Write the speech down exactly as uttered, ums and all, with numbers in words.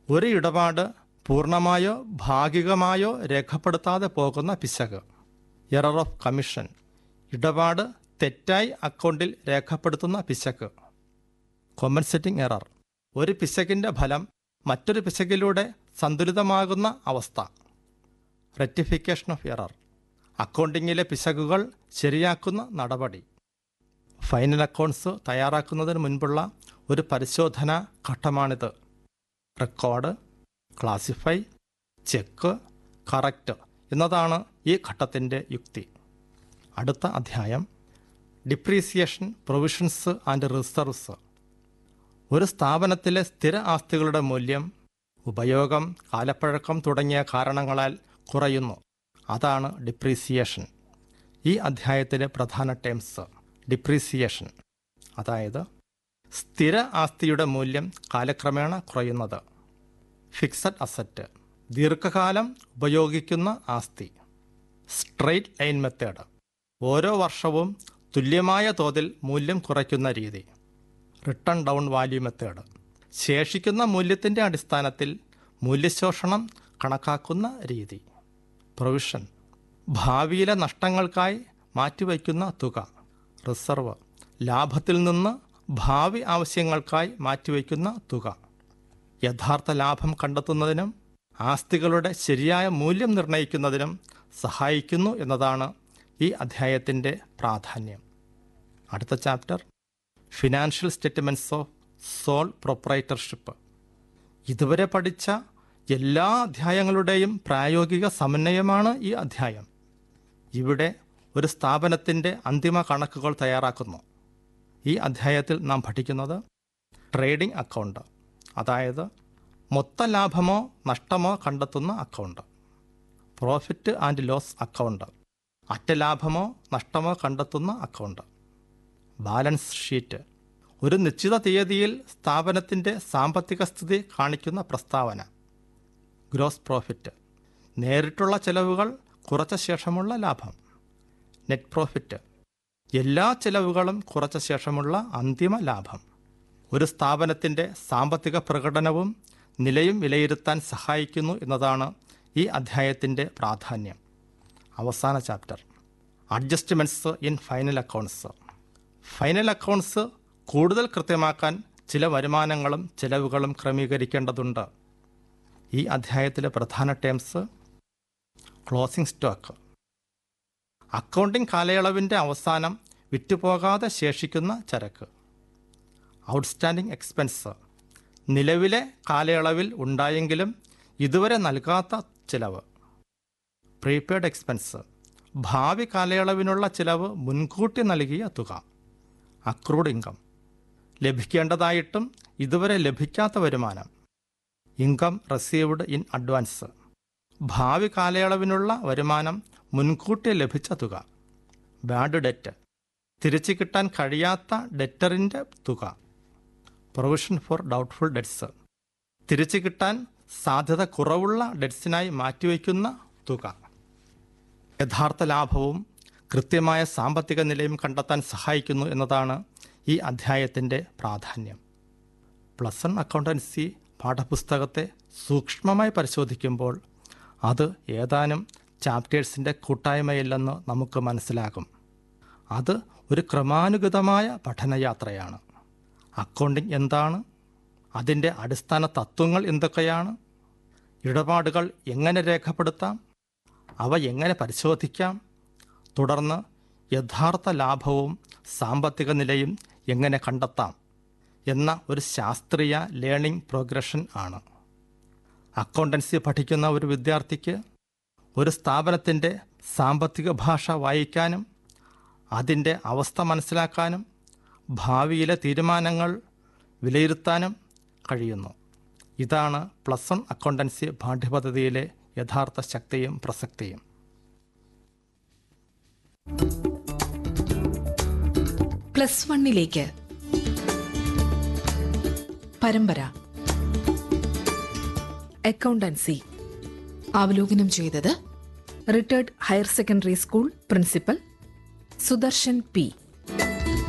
ഒരു ഇടപാട് പൂർണ്ണമായോ ഭാഗികമായോ രേഖപ്പെടുത്താതെ പോകുന്ന പിശക്. Error of commission. ഇടപാട് തെറ്റായി അക്കൗണ്ടിൽ രേഖപ്പെടുത്തുന്ന പിശക്. Compensating error. ഒരു പിശകിൻ്റെ ഫലം മറ്റൊരു പിശകിലൂടെ സന്തുലിതമാകുന്ന അവസ്ഥ. Rectification of error. അക്കൗണ്ടിങ്ങിലെ പിശകുകൾ ശരിയാക്കുന്ന നടപടി. ഫൈനൽ അക്കൗണ്ട്സ് തയ്യാറാക്കുന്നതിന് മുൻപുള്ള ഒരു പരിശോധനാ ഘട്ടമാണിത്. റെക്കോർഡ്, ക്ലാസിഫൈ, ചെക്ക്, കറക്റ്റ് എന്നതാണ് ഈ ഘട്ടത്തിൻ്റെ യുക്തി. അടുത്ത അധ്യായം ഡിപ്രീസിയേഷൻ, പ്രൊവിഷൻസ് ആൻഡ് റിസർവ്സ്. ഒരു സ്ഥാപനത്തിലെ സ്ഥിര ആസ്തികളുടെ മൂല്യം ഉപയോഗം, കാലപ്പഴക്കം തുടങ്ങിയ കാരണങ്ങളാൽ കുറയുന്നു. അതാണ് ഡിപ്രീസിയേഷൻ. ഈ അധ്യായത്തിലെ പ്രധാന ടേംസ്. ഡിപ്രീസിയേഷൻ അതായത് സ്ഥിര ആസ്തിയുടെ മൂല്യം കാലക്രമേണ കുറയുന്നത്. ഫിക്സഡ് അസറ്റ് ദീർഘകാലം ഉപയോഗിക്കുന്ന ആസ്തി. സ്ട്രെയിറ്റ് ലൈൻ മെത്തേഡ് ഓരോ വർഷവും തുല്യമായ തോതിൽ മൂല്യം കുറയ്ക്കുന്ന രീതി. റിട്ടേൺ ഡൗൺ വാല്യൂ മെത്തേഡ് ശേഷിക്കുന്ന മൂല്യത്തിൻ്റെ അടിസ്ഥാനത്തിൽ മൂല്യശോഷണം കണക്കാക്കുന്ന രീതി. പ്രൊവിഷൻ ഭാവിയിലെ നഷ്ടങ്ങൾക്കായി മാറ്റിവയ്ക്കുന്ന തുക. റിസർവ് ലാഭത്തിൽ നിന്ന് ഭാവി ആവശ്യങ്ങൾക്കായി മാറ്റിവയ്ക്കുന്ന തുക. യഥാർത്ഥ ലാഭം കണ്ടെത്തുന്നതിനും ആസ്തികളുടെ ശരിയായ മൂല്യം നിർണ്ണയിക്കുന്നതിനും സഹായിക്കുന്നു എന്നതാണ് ഈ അധ്യായത്തിൻ്റെ പ്രാധാന്യം. അടുത്ത chapter financial statements of soul proprietorship. ഇതുവരെ പഠിച്ച എല്ലാ അധ്യായങ്ങളുടെയും പ്രായോഗിക സമന്വയമാണ് ഈ അധ്യായം. ഇവിടെ ഒരു സ്ഥാപനത്തിൻ്റെ അന്തിമ കണക്കുകൾ തയ്യാറാക്കുന്നു. ഈ അധ്യായത്തിൽ നാം പഠിക്കുന്നത് ട്രേഡിംഗ് അക്കൗണ്ട്, അതായത് മൊത്ത ലാഭമോ നഷ്ടമോ കണ്ടെത്തുന്ന account. Profit and loss account, അറ്റ ലാഭമോ നഷ്ടമോ കണ്ടെത്തുന്ന അക്കൗണ്ട്. ബാലൻസ് ഷീറ്റ് ഒരു നിശ്ചിത തീയതിയിൽ സ്ഥാപനത്തിൻ്റെ സാമ്പത്തിക സ്ഥിതി കാണിക്കുന്ന പ്രസ്താവന. ഗ്രോസ് പ്രോഫിറ്റ് നേരിട്ടുള്ള ചെലവുകൾ കുറച്ച ശേഷമുള്ള ലാഭം. നെറ്റ് പ്രോഫിറ്റ് എല്ലാ ചെലവുകളും കുറച്ച ശേഷമുള്ള അന്തിമ ലാഭം. ഒരു സ്ഥാപനത്തിൻ്റെ സാമ്പത്തിക പ്രകടനവും നിലയും വിലയിരുത്താൻ സഹായിക്കുന്നു എന്നതാണ് ഈ അധ്യായത്തിൻ്റെ പ്രാധാന്യം. അവസാന chapter adjustments in final accounts. Final accounts കൂടുതൽ കൃത്യമാക്കാൻ ചില വരുമാനങ്ങളും ചെലവുകളും ക്രമീകരിക്കേണ്ടതുണ്ട്. ഈ അധ്യായത്തിലെ പ്രധാന ടേംസ് ക്ലോസിംഗ് സ്റ്റോക്ക് അക്കൗണ്ടിംഗ് കാലയളവിൻ്റെ അവസാനം വിറ്റുപോകാതെ ശേഷിക്കുന്ന ചരക്ക്. ഔട്ട്സ്റ്റാൻഡിംഗ് എക്സ്പെൻസ് നിലവിലെ കാലയളവിൽ ഉണ്ടായെങ്കിലും ഇതുവരെ നൽകാത്ത ചിലവ്. പ്രീപെയ്ഡ് എക്സ്പെൻസ് ഭാവി കാലയളവിനുള്ള ചിലവ് മുൻകൂട്ടി നൽകിയ തുക. അക്രൂഡ് ഇൻകം ലഭിക്കേണ്ടതായിട്ടും ഇതുവരെ ലഭിക്കാത്ത വരുമാനം. ഇൻകം റിസീവ്ഡ് ഇൻ അഡ്വാൻസ് ഭാവി കാലയളവിനുള്ള വരുമാനം മുൻകൂട്ടി ലഭിച്ച തുക. ബാഡ് ഡെറ്റ് തിരിച്ചു കിട്ടാൻ കഴിയാത്ത ഡെറ്ററിൻ്റെ തുക. പ്രൊവിഷൻ ഫോർ ഡൗട്ട്ഫുൾ ഡെറ്റ്സ് തിരിച്ചു കിട്ടാൻ സാധ്യത കുറവുള്ള ഡെറ്റ്സിനായി മാറ്റിവയ്ക്കുന്ന തുക. യഥാർത്ഥ ലാഭവും കൃത്യമായ സാമ്പത്തിക നിലയും കണ്ടെത്താൻ സഹായിക്കുന്നു എന്നതാണ് ഈ അധ്യായത്തിൻ്റെ പ്രാധാന്യം. പ്ലസ് വൺ അക്കൗണ്ടൻസി പാഠപുസ്തകത്തെ സൂക്ഷ്മമായി പരിശോധിക്കുമ്പോൾ അത് ഏതാനും ചാപ്റ്റേഴ്സിൻ്റെ കൂട്ടായ്മയില്ലെന്ന് നമുക്ക് മനസ്സിലാകും. അത് ഒരു ക്രമാനുഗതമായ പഠനയാത്രയാണ്. അക്കൗണ്ടിംഗ് എന്താണ്? അതിൻ്റെ അടിസ്ഥാന തത്വങ്ങൾ എന്തൊക്കെയാണ്? ഇടപാടുകൾ എങ്ങനെ രേഖപ്പെടുത്താം? അവ എങ്ങനെ പരിശോധിക്കാം? തുടർന്ന് യഥാർത്ഥ ലാഭവും സാമ്പത്തിക നിലയും എങ്ങനെ കണ്ടെത്താം എന്ന ഒരു ശാസ്ത്രീയ ലേണിംഗ് പ്രോഗ്രഷൻ ആണ്. അക്കൗണ്ടൻസി പഠിക്കുന്ന ഒരു വിദ്യാർത്ഥിക്ക് ഒരു സ്ഥാപനത്തിൻ്റെ സാമ്പത്തിക ഭാഷ വായിക്കാനും അതിൻ്റെ അവസ്ഥ മനസ്സിലാക്കാനും ഭാവിയിലെ തീരുമാനങ്ങൾ വിലയിരുത്താനും കഴിയുന്നു. ഇതാണ് പ്ലസ് വൺ അക്കൗണ്ടൻസി പാഠ്യപദ്ധതിയിലെ യഥാർത്ഥ ശക്തിയും പ്രസക്തിയും. പ്ലസ് വണ്ണിലേക്ക് പരമ്പര അക്കൗണ്ടൻസി അവലോകനം ചെയ്തത് retired higher secondary school principal Sudarshan P.